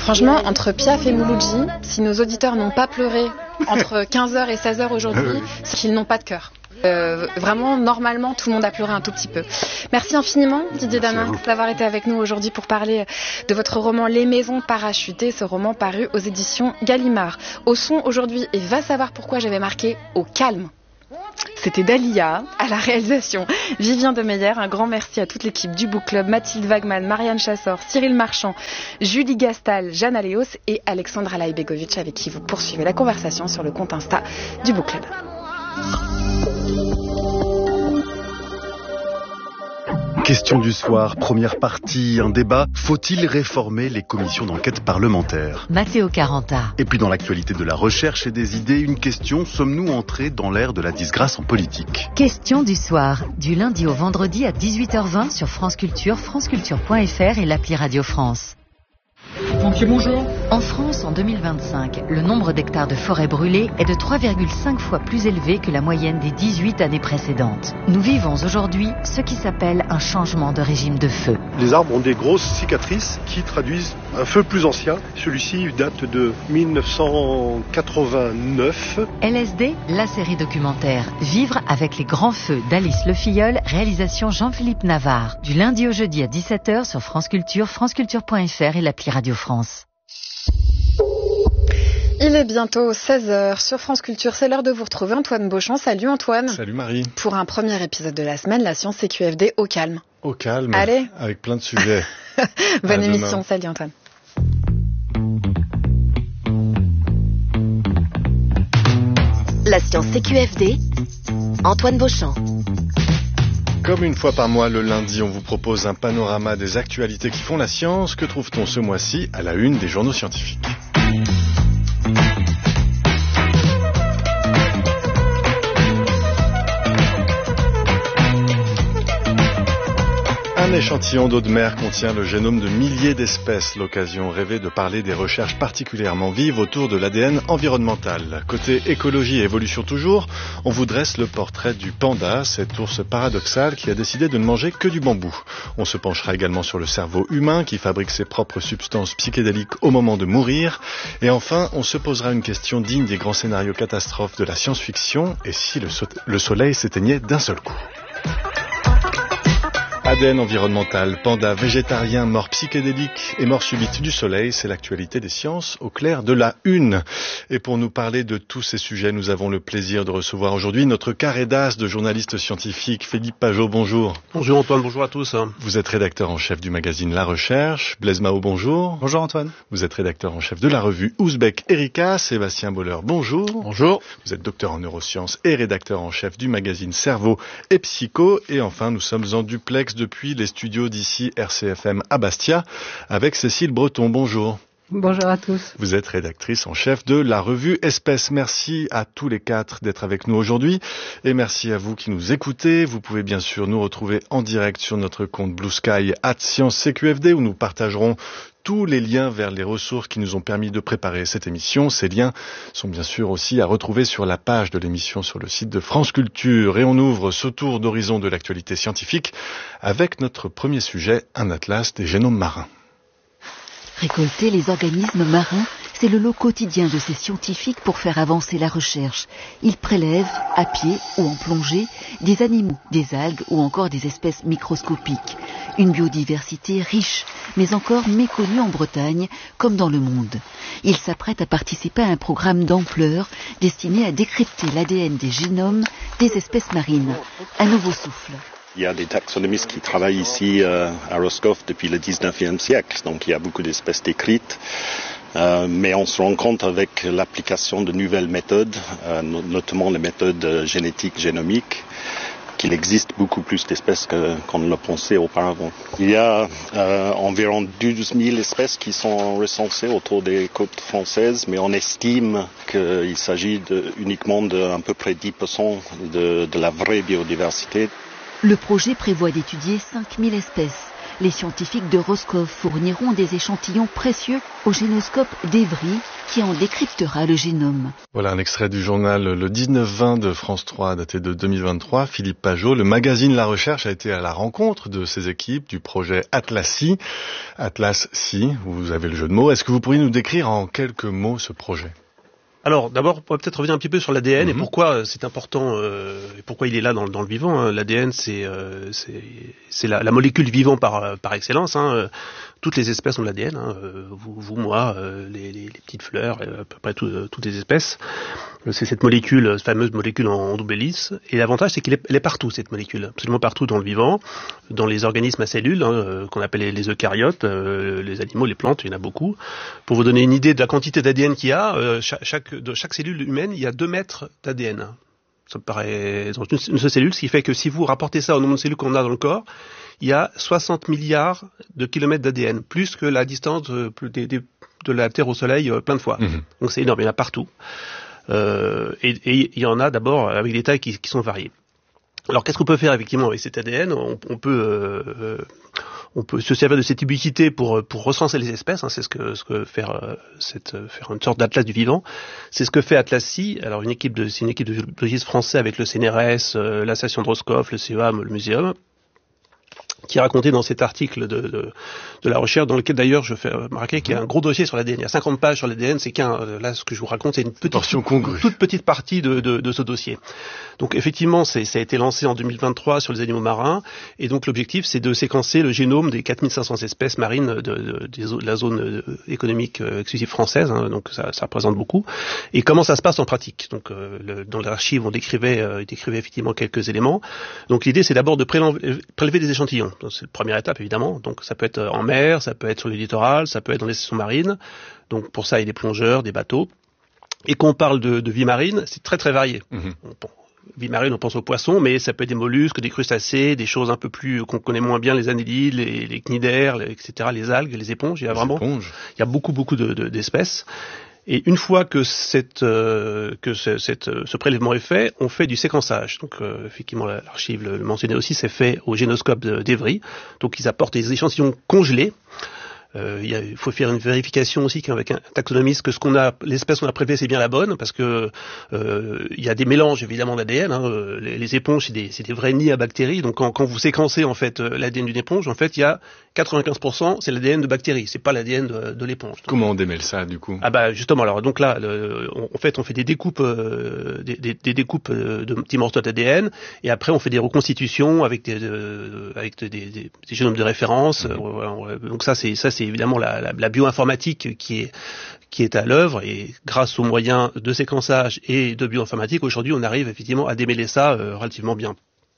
Franchement, entre Piaf et Mouloudji, si nos auditeurs n'ont pas pleuré entre 15h et 16h aujourd'hui, c'est qu'ils n'ont pas de cœur. Vraiment, normalement, tout le monde a pleuré un tout petit peu. Merci infiniment, Didier Damin, d'avoir été avec nous aujourd'hui pour parler de votre roman Les Maisons Parachutées, ce roman paru aux éditions Gallimard. Au son aujourd'hui, et va savoir pourquoi j'avais marqué au calme. C'était Dalia, à la réalisation Vivien Demeyer. Un grand merci à toute l'équipe du Book Club, Mathilde Wagman, Marianne Chassor, Cyril Marchand, Julie Gastal, Jeanne Aléos et Alexandra Laïbegovic, avec qui vous poursuivez la conversation sur le compte Insta du Book Club. Question du soir, première partie, un débat. Faut-il réformer les commissions d'enquête parlementaires ? Matteo Caranta. Et puis dans l'actualité de la recherche et des idées, une question, sommes-nous entrés dans l'ère de la disgrâce en politique ? Question du soir, du lundi au vendredi à 18h20 sur France Culture, franceculture.fr et l'appli Radio France. Pompier, bonjour. En France, en 2025, le nombre d'hectares de forêts brûlées est de 3,5 fois plus élevé que la moyenne des 18 années précédentes. Nous vivons aujourd'hui ce qui s'appelle un changement de régime de feu. Les arbres ont des grosses cicatrices qui traduisent un feu plus ancien. Celui-ci date de 1989. LSD, la série documentaire Vivre avec les grands feux d'Alice Le Filleul, réalisation Jean-Philippe Navarre. Du lundi au jeudi à 17h sur France Culture, franceculture.fr et l'appli Radio France. Il est bientôt 16h sur France Culture. C'est l'heure de vous retrouver Antoine Beauchamp. Salut Antoine. Salut Marie. Pour un premier épisode de la semaine, la science CQFD au calme. Au calme. Allez. Avec plein de sujets. Bonne émission. Salut Antoine. La science CQFD, Antoine Beauchamp. Comme une fois par mois, le lundi, on vous propose un panorama des actualités qui font la science. Que trouve-t-on ce mois-ci à la une des journaux scientifiques ? Un échantillon d'eau de mer contient le génome de milliers d'espèces. L'occasion rêvée de parler des recherches particulièrement vives autour de l'ADN environnemental. Côté écologie et évolution toujours, on vous dresse le portrait du panda, cet ours paradoxal qui a décidé de ne manger que du bambou. On se penchera également sur le cerveau humain qui fabrique ses propres substances psychédéliques au moment de mourir. Et enfin, on se posera une question digne des grands scénarios catastrophes de la science-fiction. Et si le soleil s'éteignait d'un seul coup ? ADN environnemental, panda végétarien, mort psychédélique et mort subite du soleil, c'est l'actualité des sciences au clair de la une. Et pour nous parler de tous ces sujets, nous avons le plaisir de recevoir aujourd'hui notre carré d'as de journalistes scientifiques. Philippe Pajot, bonjour. Bonjour Antoine, bonjour à tous. Vous êtes rédacteur en chef du magazine La Recherche. Blaise Mao, bonjour. Bonjour Antoine. Vous êtes rédacteur en chef de la revue Ouzbek Erika. Sébastien Boller, bonjour. Bonjour. Vous êtes docteur en neurosciences et rédacteur en chef du magazine Cerveau et Psycho. Et enfin, nous sommes en duplex depuis les studios d'ici RCFM à Bastia avec Cécile Breton. Bonjour. Bonjour à tous. Vous êtes rédactrice en chef de la revue Espèces. Merci à tous les quatre d'être avec nous aujourd'hui et merci à vous qui nous écoutez. Vous pouvez bien sûr nous retrouver en direct sur notre compte Blue Sky @ScienceCQFD où nous partagerons tous les liens vers les ressources qui nous ont permis de préparer cette émission. Ces liens sont bien sûr aussi à retrouver sur la page de l'émission sur le site de France Culture. Et on ouvre ce tour d'horizon de l'actualité scientifique avec notre premier sujet, un atlas des génomes marins. Récolter les organismes marins, c'est le lot quotidien de ces scientifiques pour faire avancer la recherche. Ils prélèvent, à pied ou en plongée, des animaux, des algues ou encore des espèces microscopiques. Une biodiversité riche, mais encore méconnue en Bretagne, comme dans le monde. Ils s'apprêtent à participer à un programme d'ampleur destiné à décrypter l'ADN des génomes des espèces marines. Un nouveau souffle. Il y a des taxonomistes qui travaillent ici à Roscoff depuis le 19e siècle, donc il y a beaucoup d'espèces décrites. Mais on se rend compte avec l'application de nouvelles méthodes, notamment les méthodes génétiques, génomiques, qu'il existe beaucoup plus d'espèces qu'on ne le pensait auparavant. Il y a environ 12 000 espèces qui sont recensées autour des côtes françaises, mais on estime qu'il s'agit uniquement d'à peu près 10% de la vraie biodiversité. Le projet prévoit d'étudier 5000 espèces. Les scientifiques de Roscoff fourniront des échantillons précieux au génoscope d'Evry qui en décryptera le génome. Voilà un extrait du journal Le 19-20 de France 3 daté de 2023. Philippe Pajot, le magazine La Recherche a été à la rencontre de ces équipes du projet Atlas-Si. Atlas-Si, vous avez le jeu de mots. Est-ce que vous pourriez nous décrire en quelques mots ce projet ? Alors d'abord, on va peut-être revenir un petit peu sur l'ADN et pourquoi c'est important et pourquoi il est là dans le vivant. Hein. L'ADN, c'est la molécule vivant par excellence. Hein. Toutes les espèces ont de l'ADN. Hein. Vous, moi, les petites fleurs, à peu près toutes les espèces. C'est cette molécule, cette fameuse molécule en double hélice. Et l'avantage, c'est qu'elle est partout, cette molécule, absolument partout dans le vivant, dans les organismes à cellules, qu'on appelle les eucaryotes, les animaux, les plantes, il y en a beaucoup. Pour vous donner une idée de la quantité d'ADN qu'il y a, de chaque cellule humaine, il y a 2 mètres d'ADN. Ça me paraît dans une seule cellule, ce qui fait que si vous rapportez ça au nombre de cellules qu'on a dans le corps, il y a 60 milliards de kilomètres d'ADN, plus que la distance de la Terre au Soleil plein de fois. Donc c'est énorme, il y en a partout. Et il y en a d'abord avec des tailles qui sont variées. Alors qu'est-ce qu'on peut faire effectivement avec cet ADN ? On peut se servir de cette ubiquité pour recenser les espèces. Hein, c'est ce que faire une sorte d'atlas du vivant. C'est ce que fait Atlas-Si. Alors c'est une équipe de biologistes français avec le CNRS, la station de Roscoff, le CEAM, le Muséum, qui racontait dans cet article de la recherche, dans lequel d'ailleurs je fais remarquer qu'il y a un gros dossier sur l'ADN. Il y a 50 pages sur l'ADN, c'est là ce que je vous raconte, c'est une toute petite partie de ce dossier. Donc effectivement, ça a été lancé en 2023 sur les animaux marins, et donc l'objectif c'est de séquencer le génome des 4500 espèces marines de la zone économique exclusive française, hein, donc ça représente beaucoup. Et comment ça se passe en pratique ? Donc dans l'archive on décrivait effectivement quelques éléments. Donc l'idée c'est d'abord de prélever des échantillons. Donc, c'est la première étape évidemment, donc ça peut être en mer, ça peut être sur le littoral, ça peut être dans les stations marines, donc pour ça il y a des plongeurs, des bateaux, et quand on parle de vie marine, c'est très très varié. Vie marine, on pense aux poissons, mais ça peut être des mollusques, des crustacés, des choses un peu plus qu'on connaît moins bien, les annélides, les cnidaires, etc., les algues, les éponges, il y a beaucoup d'espèces. Et une fois que ce prélèvement est fait, on fait du séquençage. Donc effectivement, l'archive le mentionnait aussi, c'est fait au génoscope d'Evry. Donc ils apportent des échantillons congelés. Il faut faire une vérification aussi qu'avec un taxonomiste que l'espèce qu'on a prélevée c'est bien la bonne, parce que il y a des mélanges évidemment d'ADN. Hein. Les éponges c'est des vrais nids à bactéries. Donc quand vous séquencez en fait l'ADN d'une éponge, en fait il y a 95% c'est l'ADN de bactéries, c'est pas l'ADN de l'éponge. Comment on démêle ça du coup ? Ah bah justement, alors donc là on fait des découpes des découpes de petits morceaux d'ADN, et après on fait des reconstitutions avec des génomes de référence. Donc ça c'est évidemment la bioinformatique qui est à l'œuvre, et grâce aux moyens de séquençage et de bioinformatique, aujourd'hui on arrive effectivement à démêler ça relativement bien.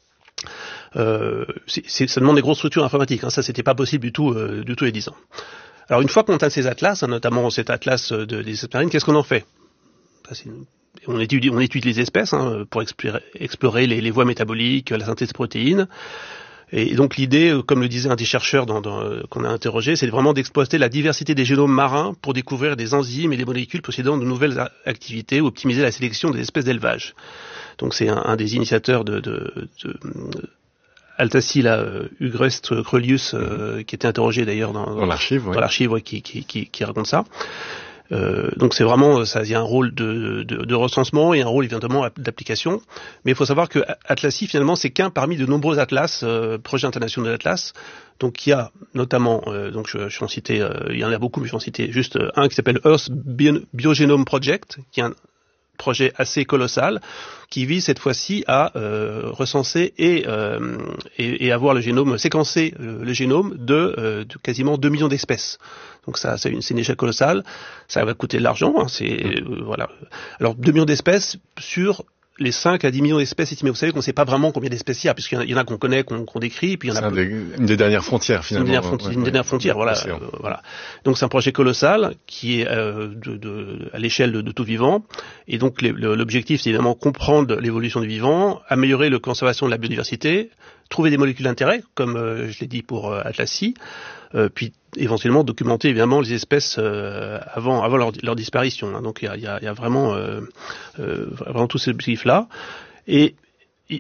Ça demande des grosses structures informatiques, hein, ça c'était pas possible du tout il y a 10 ans. Alors une fois qu'on a ces atlas, hein, notamment cet atlas des espèces marines, qu'est-ce qu'on en fait ? On étudie les espèces pour explorer les voies métaboliques, la synthèse de protéines. Et donc l'idée, comme le disait un des chercheurs qu'on a interrogé, c'est vraiment d'exploiter la diversité des génomes marins pour découvrir des enzymes et des molécules possédant de nouvelles activités ou optimiser la sélection des espèces d'élevage. Donc c'est un des initiateurs de Atlas-Si, Ugrest Krölius, qui était interrogé d'ailleurs dans l'archive, qui raconte ça. Donc c'est vraiment ça, il y a un rôle de recensement et un rôle évidemment d'application, mais il faut savoir que Atlas-Si finalement c'est qu'un parmi de nombreux atlas, projets internationaux d'atlas. Donc il y a notamment donc je vais en citer, il y en a beaucoup, mais je vais en citer juste un qui s'appelle Earth Biogenome Project, qui est un projet assez colossal qui vise cette fois-ci à recenser et avoir le génome, séquencer le génome de quasiment 2 millions d'espèces. Donc ça, c'est une échelle colossale. Ça va coûter de l'argent. Hein, voilà. Alors 2 millions d'espèces sur les 5 à 10 millions d'espèces estimées. Vous savez qu'on ne sait pas vraiment combien d'espèces il y a, puisqu'il y en a qu'on connaît, qu'on décrit, puis il y en a une des dernières frontières finalement. Une des dernières frontières, voilà. Voilà. Donc c'est un projet colossal qui est à l'échelle de tout vivant, et donc l'objectif c'est évidemment comprendre l'évolution du vivant, améliorer la conservation de la biodiversité, trouver des molécules d'intérêt, comme je l'ai dit pour Atlas-Si, puis éventuellement documenter évidemment les espèces avant leur disparition. Hein. Donc il y a vraiment tout cet objectif-là. Et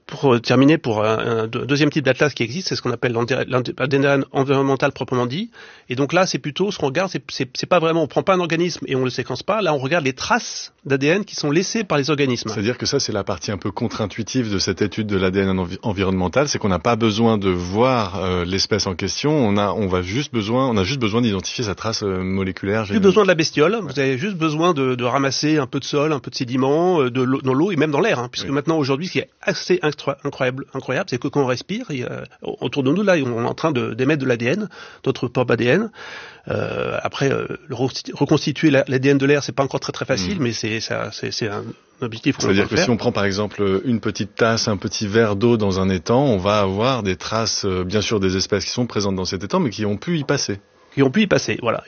pour terminer, pour un deuxième type d'atlas qui existe, c'est ce qu'on appelle l'ADN environnemental proprement dit. Et donc là, c'est plutôt ce qu'on regarde, c'est pas vraiment, on prend pas un organisme et on le séquence pas. Là, on regarde les traces d'ADN qui sont laissées par les organismes. C'est-à-dire que ça, c'est la partie un peu contre-intuitive de cette étude de l'ADN environnemental, c'est qu'on n'a pas besoin de voir l'espèce en question. On a juste besoin d'identifier sa trace moléculaire. Plus besoin de la bestiole. Vous avez juste besoin de ramasser un peu de sol, un peu de sédiments, dans l'eau et même dans l'air, puisque maintenant aujourd'hui, ce qui est assez incroyable, c'est que quand on respire, autour de nous là, on est en train d'émettre de l'ADN, notre propre ADN. Après, reconstituer l'ADN de l'air, c'est pas encore très facile, mais c'est un objectif qu'on va faire. C'est-à-dire que si on prend par exemple une petite tasse, un petit verre d'eau dans un étang, on va avoir des traces, bien sûr, des espèces qui sont présentes dans cet étang, mais qui ont pu y passer. Qui ont pu y passer, voilà.